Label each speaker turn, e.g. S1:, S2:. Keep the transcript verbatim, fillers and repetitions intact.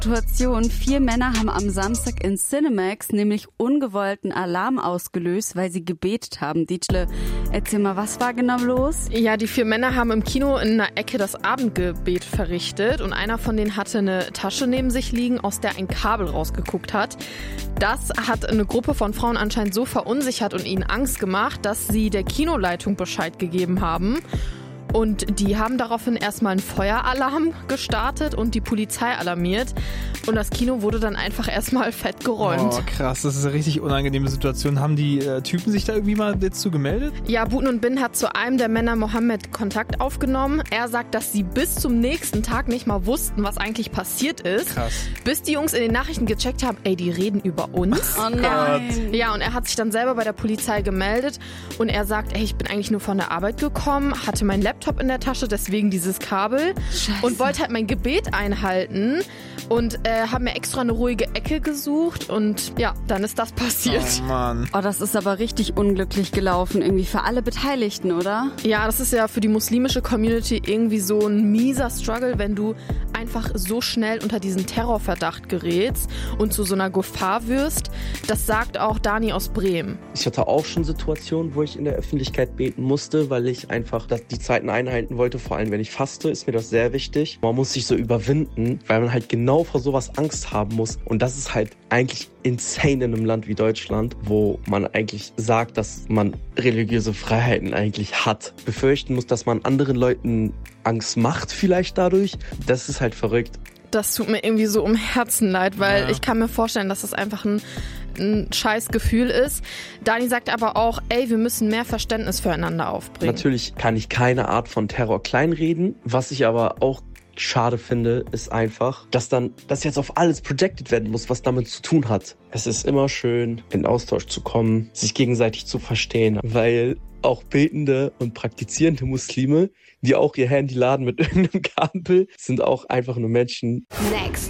S1: Situation. Vier Männer haben am Samstag in Cinemax nämlich ungewollten Alarm ausgelöst, weil sie gebetet haben. Dietschle, erzähl mal, was war genau los?
S2: Ja, die vier Männer haben im Kino in einer Ecke das Abendgebet verrichtet und einer von denen hatte eine Tasche neben sich liegen, aus der ein Kabel rausgeguckt hat. Das hat eine Gruppe von Frauen anscheinend so verunsichert und ihnen Angst gemacht, dass sie der Kinoleitung Bescheid gegeben haben. Und die haben daraufhin erstmal einen Feueralarm gestartet und die Polizei alarmiert. Und das Kino wurde dann einfach erstmal fett geräumt.
S3: Oh, krass, das ist eine richtig unangenehme Situation. Haben die äh, Typen sich da irgendwie mal dazu gemeldet?
S2: Ja, Buten und Bin hat zu einem der Männer, Mohammed, Kontakt aufgenommen. Er sagt, dass sie bis zum nächsten Tag nicht mal wussten, was eigentlich passiert ist.
S3: Krass.
S2: Bis die Jungs in den Nachrichten gecheckt haben, ey, die reden über uns.
S1: Oh nein.
S2: Ja, und er hat sich dann selber bei der Polizei gemeldet und er sagt, ey, ich bin eigentlich nur von der Arbeit gekommen, hatte mein Laptop in der Tasche, deswegen dieses Kabel.
S1: Scheiße.
S2: Und wollte halt mein Gebet einhalten und äh, haben mir extra eine ruhige Ecke gesucht und ja, dann ist das passiert.
S3: Oh Mann.
S1: Oh, das ist aber richtig unglücklich gelaufen, irgendwie für alle Beteiligten, oder?
S2: Ja, das ist ja für die muslimische Community irgendwie so ein mieser Struggle, wenn du einfach so schnell unter diesen Terrorverdacht gerätst und zu so einer Gefahr wirst. Das sagt auch Dani aus Bremen.
S4: Ich hatte auch schon Situationen, wo ich in der Öffentlichkeit beten musste, weil ich einfach die Zeiten einhalten wollte. Vor allem, wenn ich faste, ist mir das sehr wichtig. Man muss sich so überwinden, weil man halt genau vor sowas Angst haben muss. Und das ist halt eigentlich insane in einem Land wie Deutschland, wo man eigentlich sagt, dass man religiöse Freiheiten eigentlich hat. Befürchten muss, dass man anderen Leuten Angst macht vielleicht dadurch. Das ist halt verrückt.
S2: Das tut mir irgendwie so um Herzen leid, weil
S3: Ja.
S2: ich kann mir vorstellen, dass das einfach ein, ein scheiß Gefühl ist. Dani sagt aber auch, ey, wir müssen mehr Verständnis füreinander aufbringen.
S4: Natürlich kann ich keine Art von Terror kleinreden. Was ich aber auch schade finde, ist einfach, dass dann das jetzt auf alles projected werden muss, was damit zu tun hat. Es ist immer schön, in Austausch zu kommen, sich gegenseitig zu verstehen, weil auch betende und praktizierende Muslime, die auch ihr Handy laden mit irgendeinem Kabel, sind auch einfach nur Menschen.
S5: Next.